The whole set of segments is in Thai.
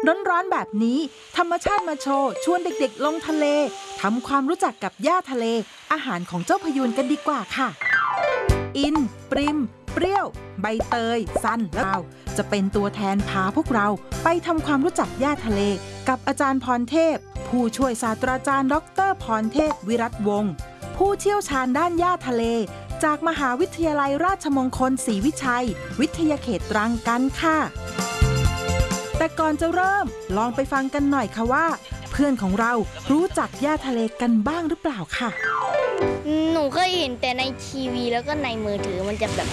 ร้อนๆแบบนี้ธรรมชาติมาโชว์ชวนเด็กๆลงทะเลทำความรู้จักกับหญ้าทะเลอาหารของเจ้าพยูนกันดีกว่าค่ะอินปริมเปรี้ยวใบเตยซันและเราจะเป็นตัวแทนพาพวกเราไปทำความรู้จักหญ้าทะเลกับอาจารย์พรเทพผู้ช่วยศาสตราจารย์ดร.พรเทพวิรัตวงศ์ผู้เชี่ยวชาญด้านหญ้าทะเลจากมหาวิทยาลัยราชมงคลศรีวิชัยวิทยาเขตตรังกันค่ะแต่ก่อนจะเริ่มลองไปฟังกันหน่อยค่ะว่าเพื่อนของเรารู้จักหญ้าทะเลกันบ้างหรือเปล่าค่ะหนูเคยเห็นแต่ในทีวีแล้วก็ในมือถือมันจะแบบ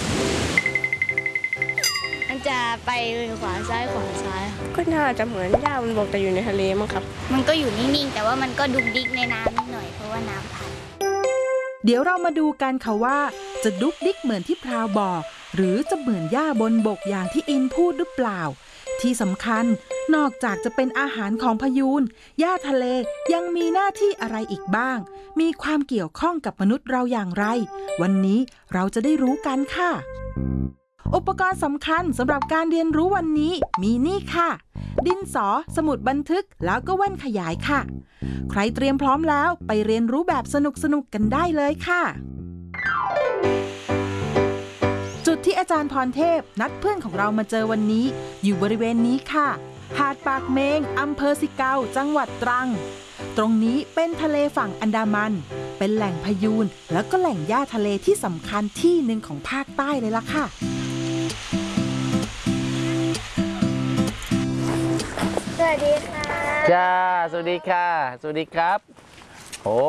มันจะไปขวาซ้ายก็น่าจะเหมือนหญ้าบนบกแต่อยู่ในทะเลมั้งครับมันก็อยู่นิ่งๆแต่ว่ามันก็ดุกดิกในน้ำนิดหน่อยเพราะว่าน้ำพัดเดี๋ยวเรามาดูกันค่ะว่าจะดุกดิกเหมือนที่พราวบอกหรือจะเหมือนหญ้าบนบกอย่างที่อินพูดหรือเปล่าที่สำคัญนอกจากจะเป็นอาหารของพยูนหญ้าทะเลยังมีหน้าที่อะไรอีกบ้างมีความเกี่ยวข้องกับมนุษย์เราอย่างไรวันนี้เราจะได้รู้กันค่ะอุปกรณ์สำคัญสำหรับการเรียนรู้วันนี้มีนี่ค่ะดินสอสมุดบันทึกแล้วก็แว่นขยายค่ะใครเตรียมพร้อมแล้วไปเรียนรู้แบบสนุกๆกันได้เลยค่ะจุดที่อาจารย์พรเทพนัดเพื่อนของเรามาเจอวันนี้อยู่บริเวณนี้ค่ะหาดปากเมงอำเภอสิเกาจังหวัดตรังตรงนี้เป็นทะเลฝั่งอันดามันเป็นแหล่งพยูนแล้วก็แหล่งหญ้าทะเลที่สำคัญที่หนึ่งของภาคใต้เลยล่ะค่ะสวัสดีค่ะจ้าสวัสดีค่ะสวัสดีครับโอ้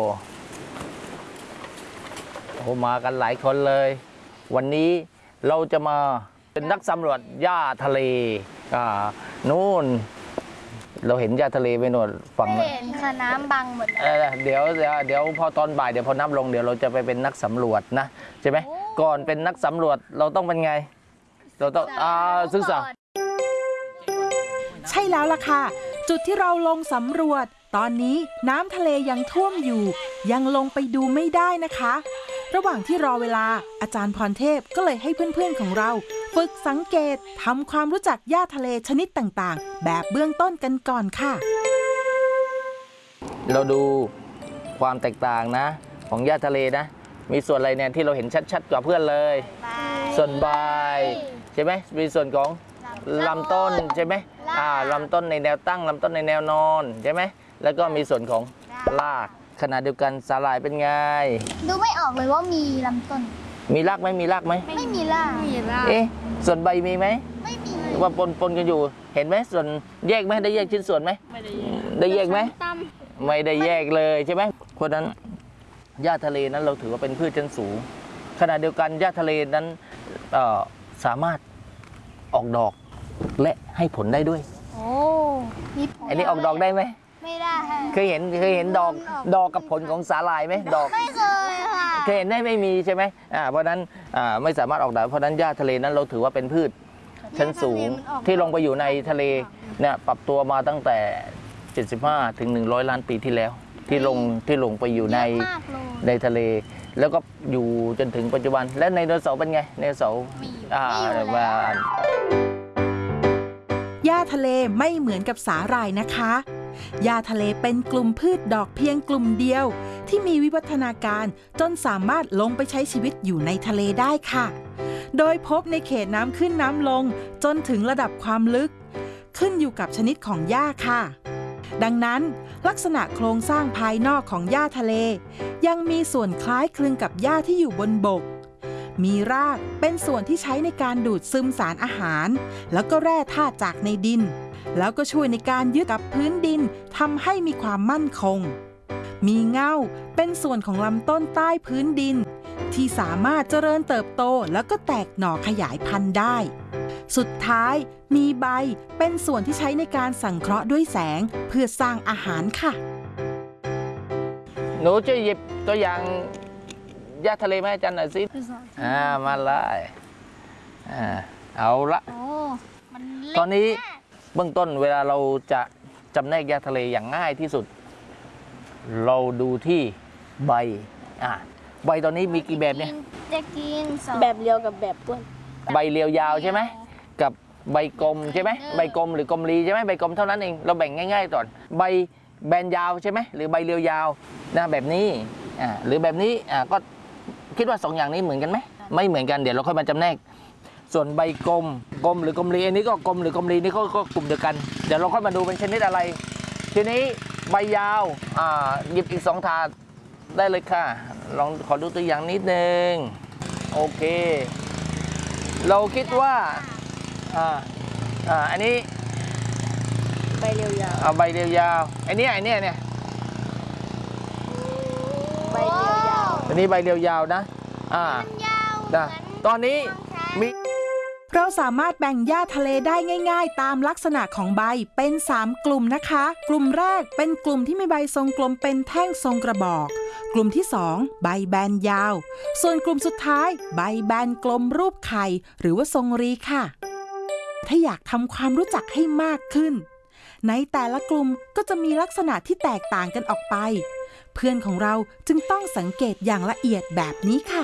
มากันหลายคนเลยวันนี้เราจะมาเป็นนักสำรวจหญ้าทะเลนู่นเราเห็นหญ้าทะเลไปโน่นฝั่งไม่เห็นค่ะน้ำบังหมดเลยเดี๋ยวพอตอนบ่ายเดี๋ยวพอน้ำลงเดี๋ยวเราจะไปเป็นนักสำรวจนะใช่ไหมก่อนเป็นนักสำรวจเราต้องเป็นไงเราต้องศึกษาใช่แล้วล่ะค่ะจุดที่เราลงสำรวจตอนนี้น้ำทะเลยังท่วมอยู่ยังลงไปดูไม่ได้นะคะระหว่างที่รอเวลาอาจารย์พรเทพก็เลยให้เพื่อนๆของเราฝึกสังเกตทำความรู้จักหญ้าทะเลชนิดต่างๆแบบเบื้องต้นกันก่อนค่ะเราดูความแตกต่างนะของหญ้าทะเลนะมีส่วนอะไรเนี่ยที่เราเห็นชัดๆกว่าเพื่อนเลยส่วนใบใช่ไหมมีส่วนของลำต้นใช่ไหมลำต้นในแนวตั้งลำต้นในแนวนอนใช่ไหมแล้วก็มีส่วนของรากขณะเดียวกันสาหร่ายเป็นไงดูไม่ออกเลยว่ามีลำต้นมีรากไหมมีรากไหมไม่มีรากส่วนใบมีไหมไม่มีว่าปนกันอยู่เห็นไหมส่วนแยกไหมได้แยกชิ้นส่วนไหมไม่ได้แยกไหมไม่ได้แยกเลยใช่ไหมเพราะนั้นหญ้าทะเลนั้นเราถือว่าเป็นพืชชั้นสูงขณะเดียวกันหญ้าทะเลนั้นสามารถออกดอกและให้ผลได้ด้วยมีผลอันนี้ออกดอกได้ไหมไม่ได้เคยเห็นดอกกับผลของสาหร่ายไหมดอกไม่เคยค่ะเคยเห็นได้ไม่มีใช่ไหมเพราะนั้นไม่สามารถออกดอกเพราะนั้นหญ้าทะเลนั้นเราถือว่าเป็นพืชชั้นสูงที่ลงไปอยู่ในทะเลเนี่ยปรับตัวมาตั้งแต่75 ถึง 100 ล้านปีที่แล้วที่ลงไปอยู่ในทะเลแล้วก็อยู่จนถึงปัจจุบันและไดโนเสาร์เป็นไงไดโนเสาร์หญ้าทะเลไม่เหมือนกับสาหร่ายนะคะหญ้าทะเลเป็นกลุ่มพืชดอกเพียงกลุ่มเดียวที่มีวิวัฒนาการจนสามารถลงไปใช้ชีวิตอยู่ในทะเลได้ค่ะโดยพบในเขตน้ำขึ้นน้ำลงจนถึงระดับความลึกขึ้นอยู่กับชนิดของหญ้าค่ะดังนั้นลักษณะโครงสร้างภายนอกของหญ้าทะเลยังมีส่วนคล้ายคลึงกับหญ้าที่อยู่บนบกมีรากเป็นส่วนที่ใช้ในการดูดซึมสารอาหารแล้วก็แร่ธาตุจากในดินแล้วก็ช่วยในการยึดกับพื้นดินทำให้มีความมั่นคงมีเง่าเป็นส่วนของลำต้นใต้พื้นดินที่สามารถเจริญเติบโตแล้วก็แตกหน่อขยายพันธุ์ได้สุดท้ายมีใบเป็นส่วนที่ใช้ในการสังเคราะห์ด้วยแสงเพื่อสร้างอาหารค่ะหนูจะหยิบตัวอย่างหญ้าทะเลมาให้อาจารย์หน่อยสิมาเลยเอาละตอนนี้เบื้องต้นเวลาเราจะจำแนกหญ้าทะเลอย่างง่ายที่สุดเราดูที่ใบใบตอนนี้มีกี่แบบเนี่ยจะกินแบบเรียวกับแบบป้วนใบเรียวยาวใช่ไหมกับใบกลมใช่ไหมใบกลมหรือกลมรีใช่ไหมใบกลมเท่านั้นเองเราแบ่งง่ายๆก่อนใบแบนยาวใช่ไหมหรือใบเรียวยาวนะแบบนี้หรือแบบนี้ก็คิดว่า2อย่างนี้เหมือนกันไหมไม่เหมือนกันเดี๋ยวเราค่อยมาจำแนกส่วนใบกลมหรือกลมรีอันนี้ก็กลมหรือกลมรีนี่ก็กลุ่มเดียวกันเดี๋ยวเราค่อยมาดูเป็นชนิดอะไรทีนี้ใบยาวหยิบอีก2ถาดได้เลยค่ะลองขอดูตัวอย่างนิดนึงโอเคเราคิดว่าอันนี้ใบเรียวยาวใบเรียวยาวไอ้นี่ใบเรียวยาวอันนี้ใบเรียวยาวนะตอนนี้มีเราสามารถแบ่งหญ้าทะเลได้ง่ายๆตามลักษณะของใบเป็น3กลุ่มนะคะกลุ่มแรกเป็นกลุ่มที่มีใบทรงกลมเป็นแท่งทรงกระบอกกลุ่มที่2ใบแบนยาวส่วนกลุ่มสุดท้ายใบแบนกลมรูปไข่หรือว่าทรงรีค่ะถ้าอยากทำความรู้จักให้มากขึ้นในแต่ละกลุ่มก็จะมีลักษณะที่แตกต่างกันออกไปเพื่อนของเราจึงต้องสังเกตอย่างละเอียดแบบนี้ค่ะ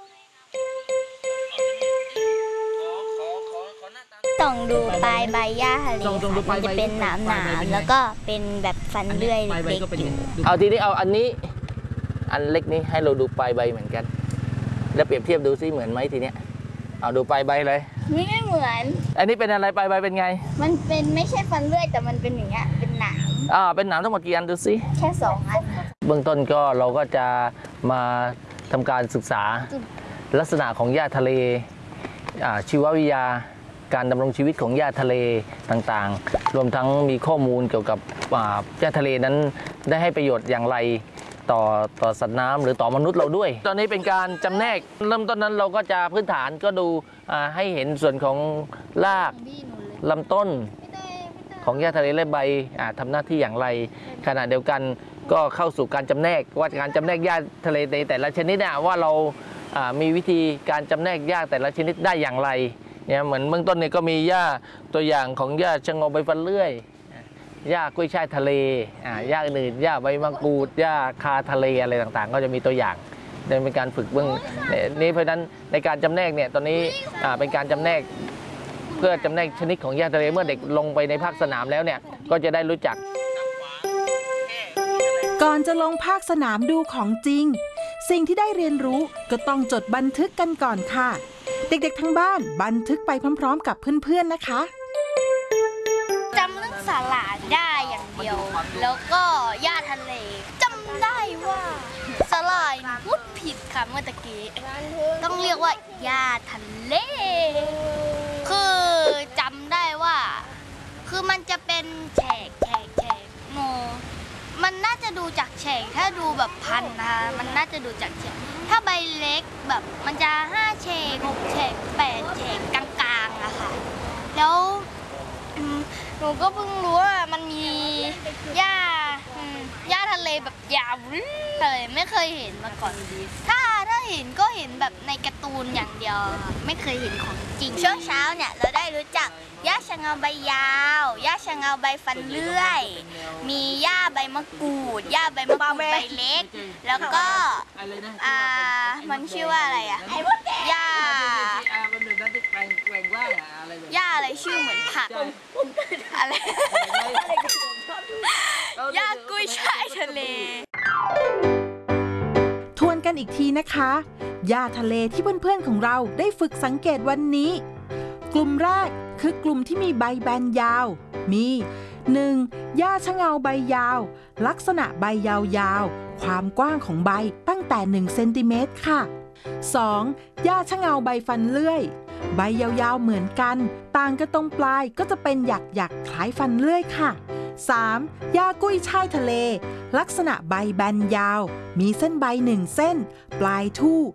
ต้องดูปลายใบหญ้าทะเลมันจะเป็นหนามแล้วก็เป็นแบบฟันเลื่อยเล็กๆอยู่เอาทีนี้เอาอันนี้อันเล็กนี้ให้เราดูปลายใบเหมือนกันแล้วเปรียบเทียบดูซิเหมือนไหมทีเนี้ยเอาดูปลายใบเลยไม่เหมือนอันนี้เป็นอะไรปลายใบเป็นไงมันเป็นไม่ใช่ฟันเลื่อยแต่มันเป็นอย่างเงี้ยเป็นหนามเป็นหนามทั้งหมดกี่อันดูซิแค่2 อันเบื้องต้นก็เราก็จะมาทำการศึกษาลักษณะของหญ้าทะเลชีววิทยาการดำรงชีวิตของหญ้าทะเลต่างๆรวมทั้งมีข้อมูลเกี่ยวกับหญ้าทะเลนั้นได้ให้ประโยชน์อย่างไรต่อสัตว์น้ำหรือต่อมนุษย์เราด้วยตอนนี้เป็นการจำแนกเริ่มต้นนั้นเราก็จะพื้นฐานก็ดูให้เห็นส่วนของรากลำต้นของหญ้าทะเลและใบทำหน้าที่อย่างไรขณะเดียวกันก็เข้าสู่การจำแนกว่าการจำแนกหญ้าทะเลในแต่ละชนิดว่าเรามีวิธีการจำแนกหญ้าแต่ละชนิดได้อย่างไรเนี่ยเหมือนเบื้องต้นเนี่ยก็มีหญ้าตัวอย่างของหญ้าชะงอใบฟันเลื่อยหญ้ากล้วยช่ายทะเลหญ้าอื่นหญ้าใบมะกรูดหญ้าคาทะเลอะไรต่างๆก็จะมีตัวอย่างเป็นการฝึกเบื้องนี้เพราะฉะนั้นในการจำแนกเนี่ยตอนนี้เป็นการจำแนกเพื่อจำแนกชนิดของหญ้าทะเลเมื่อเด็กลงไปในภาคสนามแล้วเนี่ยก็จะได้รู้จักก่อนจะลงภาคสนามดูของจริงสิ่งที่ได้เรียนรู้ก็ต้องจดบันทึกกันก่อนค่ะเด็กๆทั้งบ้านบันทึกไปพร้อมๆกับเพื่อนๆนะคะจำเรื่องสาหร่ายได้อย่างเดียวแล้วก็หญ้าทะเลจำได้ว่าสาหร่ายพูดผิดค่ะเมื่อตะกี้ต้องเรียกว่าหญ้าทะเลคือจำได้ว่าคือมันจะเป็นแฉกโมมันน่าจะดูจากแฉกถ้าดูแบบพันนะคะมันน่าจะดูจากแฉกถ้าใบเล็กแบบมันจะ5 แฉก 6 แฉก 8 แฉกกลางๆอะค่ะแล้วหนูก็เพิ่งรู้ว่ามันมีหญ้าทะเลแบบยาวเลยไม่เคยเห็นมาก่อนถ้าเห็นก็เห็นแบบในการ์ตูนอย่างเดียวไม่เคยเห็นของจริงช่วงเช้าเนี่ยเราได้รู้จักหญ้าชะเงาใบยาวหญ้าชะเงาใบฟันเลื่อยมีหญ้าใบมะกรูดหญ้าใบมะกรูดใบเล็กแล้วก็มันชื่อว่าอะไรอะหญ้าอะไรชื่อเหมือนผักอะไรหญ้ากุ้ยช่ายทะเลทวนกันอีกทีนะคะหญ้าทะเลที่เพื่อนๆของเราได้ฝึกสังเกตวันนี้กลุ่มแรกคือกลุ่มที่มีใบแบนยาวมี 1. หญ้าชะเงาใบยาวลักษณะใบยาวๆความกว้างของใบตั้งแต่1 เซนติเมตรค่ะ 2. หญ้าชะเงาใบฟันเลื่อยใบยาวๆเหมือนกันต่างกันตรงปลายก็จะเป็นหยักๆคล้ายฟันเลื่อยค่ะ 3. หญ้ากุ้ยช่ายทะเลลักษณะใบแบนยาวมีเส้นใบ1 เส้นปลายทู่